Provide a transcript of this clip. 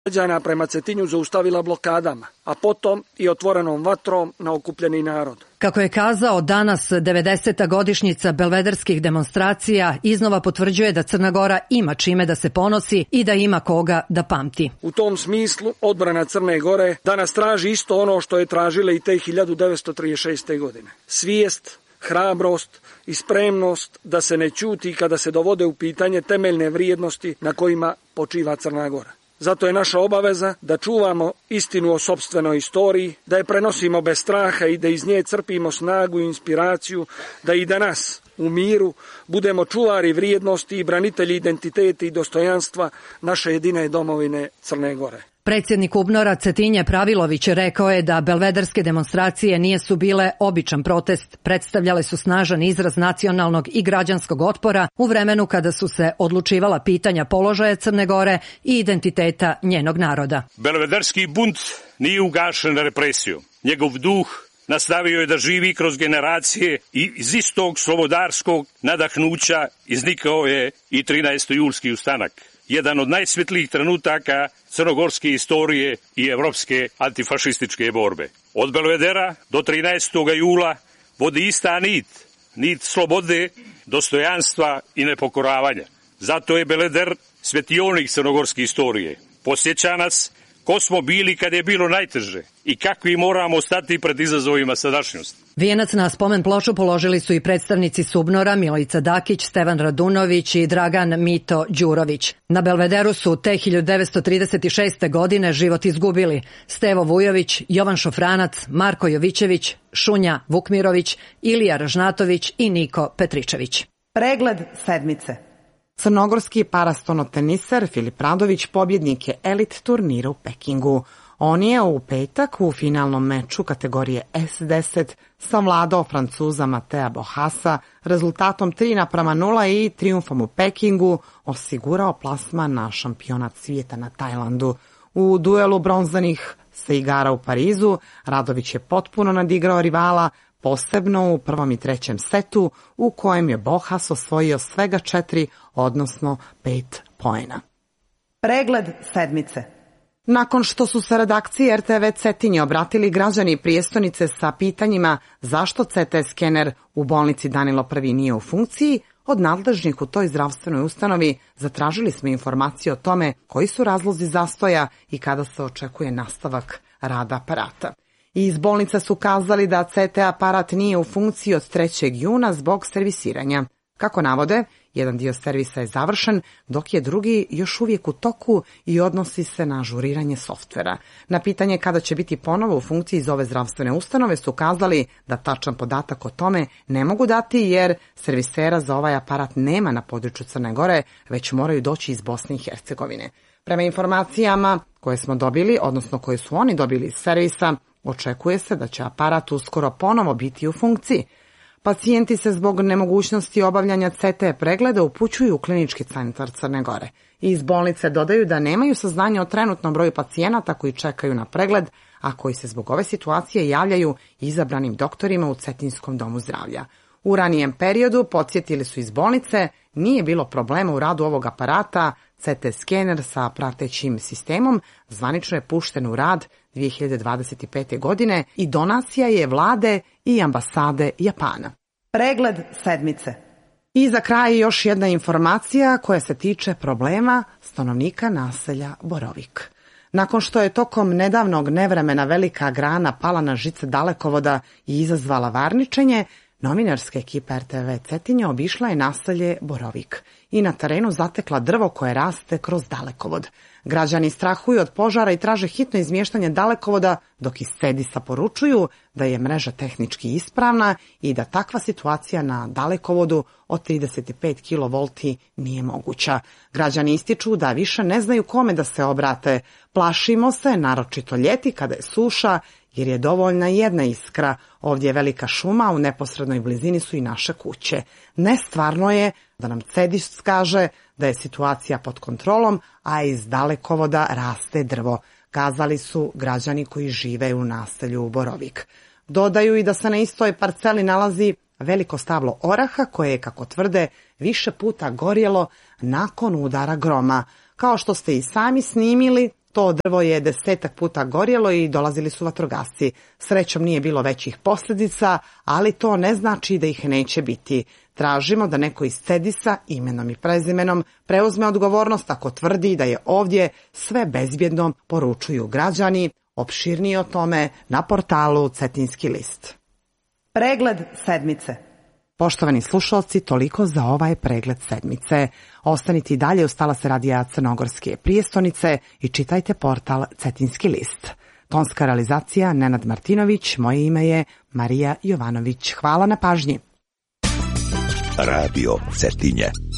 Građana prema Cetinju zaustavila blokadama, a potom i otvorenom vatrom na okupljeni narod. Kako je kazao, danas 90. godišnjica belvederskih demonstracija iznova potvrđuje da Crna Gora ima čime da se ponosi i da ima koga da pamti. U tom smislu odbrana Crne Gore danas traži isto ono što je tražila i te 1936. godine. Svijest, hrabrost i spremnost da se ne ćuti kada se dovode u pitanje temeljne vrijednosti na kojima počiva Crna Gora. Zato je naša obaveza da čuvamo istinu o sopstvenoj istoriji, da je prenosimo bez straha i da iz nje crpimo snagu i inspiraciju, da i danas u miru budemo čuvari vrijednosti i branitelji identiteta i dostojanstva naše jedine domovine Crne Gore. Predsjednik UBNOR-a Cetinje Pravilović rekao je da belvederske demonstracije nisu bile običan protest, predstavljale su snažan izraz nacionalnog i građanskog otpora u vremenu kada su se odlučivala pitanja položaja Crne Gore i identiteta njenog naroda. Belvederski bunt nije ugašen represijom. Njegov duh nastavio je da živi kroz generacije i iz istog slobodarskog nadahnuća iznikao je i 13. julski ustanak. Jedan od najsvetlijih trenutaka crnogorske istorije i evropske antifašističke borbe. Od Belvedera do 13. jula vodi ista nit slobode, dostojanstva i nepokoravanja. Zato je Belveder svetionik crnogorske istorije. Podsjeća nas ko smo bili kad je bilo najteže i kakvi moramo stati pred izazovima sadašnjosti. Vijenac na spomen ploču položili su i predstavnici SUBNOR-a Milica Dakić, Stevan Radunović i Dragan Mito Đurović. Na Belvederu su te 1936. godine život izgubili Stevo Vujović, Jovan Šofranac, Marko Jovićević, Šunja Vukmirović, Ilija Ražnatović i Niko Petričević. Pregled sedmice. Crnogorski parastonoteniser Filip Radović pobjednik je elit turnira u Pekingu. On je u petak u finalnom meču kategorije S10 savladao Francuza Matea Bohasa rezultatom 3:0 i trijumfom u Pekingu osigurao plasman na šampionat svijeta na Tajlandu. U duelu bronzanih sa igara u Parizu Radović je potpuno nadigrao rivala, posebno u prvom i trećem setu u kojem je Bohas osvojio svega 4, odnosno 5 poena. Pregled sedmice. Nakon što su se redakciji RTV Cetinje obratili građani prijestonice sa pitanjima zašto CT skener u bolnici Danilo I nije u funkciji, od nadležnih u toj zdravstvenoj ustanovi zatražili smo informacije o tome koji su razlozi zastoja i kada se očekuje nastavak rada aparata. I iz bolnice su kazali da CT aparat nije u funkciji od 3. juna zbog servisiranja. Kako navode, jedan dio servisa je završen, dok je drugi još uvijek u toku i odnosi se na ažuriranje softvera. Na pitanje kada će biti ponovo u funkciji iz ove zdravstvene ustanove su kazali da tačan podatak o tome ne mogu dati jer servisera za ovaj aparat nema na području Crne Gore, već moraju doći iz Bosne i Hercegovine. Prema informacijama koje smo dobili, odnosno koje su oni dobili iz servisa, očekuje se da će aparat uskoro ponovo biti u funkciji. Pacijenti se zbog nemogućnosti obavljanja CT pregleda upućuju u klinički centar Crne Gore. Iz bolnice dodaju da nemaju saznanja o trenutnom broju pacijenata koji čekaju na pregled, a koji se zbog ove situacije javljaju izabranim doktorima u Cetinskom domu zdravlja. U ranijem periodu, podsjetili su iz bolnice, nije bilo problema u radu ovog aparata. CT skener sa pratećim sistemom zvanično je pušten u rad 2025. godine i donacija je vlade i ambasade Japana. Pregled sedmice. I za kraj još jedna informacija koja se tiče problema stanovnika naselja Borovik. Nakon što je tokom nedavnog nevremena velika grana pala na žice dalekovoda i izazvala varničenje, novinarska ekipa RTV Cetinje obišla je naselje Borovik i na terenu zatekla drvo koje raste kroz dalekovod. Građani strahuju od požara i traže hitno izmještanje dalekovoda, dok iz Sedisa poručuju da je mreža tehnički ispravna i da takva situacija na dalekovodu od 35 kV nije moguća. Građani ističu da više ne znaju kome da se obrate. Plašimo se, naročito ljeti kada je suša, jer je dovoljna jedna iskra. Ovdje je velika šuma, u neposrednoj blizini su i naše kuće. Nestvarno je da nam Cedis kaže da je situacija pod kontrolom, a iz dalekovoda raste drvo, kazali su građani koji žive u naselju Borovik. Dodaju i da se na istoj parceli nalazi veliko stablo oraha koje je, kako tvrde, više puta gorjelo nakon udara groma. Kao što ste i sami snimili, To drvo je 10 puta gorjelo i dolazili su vatrogasci. Srećom nije bilo većih posljedica, ali to ne znači da ih neće biti. Tražimo da neko iz Cedisa imenom i prezimenom preuzme odgovornost ako tvrdi da je ovdje sve bezbjedno, poručuju građani. Opširnije o tome na portalu Cetinski list. Pregled sedmice. Poštovani slušalci, toliko za ovaj pregled sedmice. Ostanite i dalje uz talase radija Crnogorske prijestonice i čitajte portal Cetinski list. Tonska realizacija Nenad Martinović, moje ime je Marija Jovanović. Hvala na pažnji. Radio Cetinje.